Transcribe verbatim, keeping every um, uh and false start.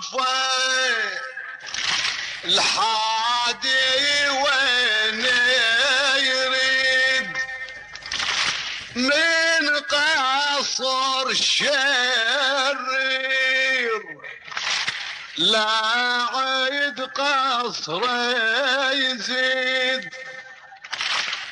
صفي الحادي وين يريد من قصر شرير لا عيد قصر يزيد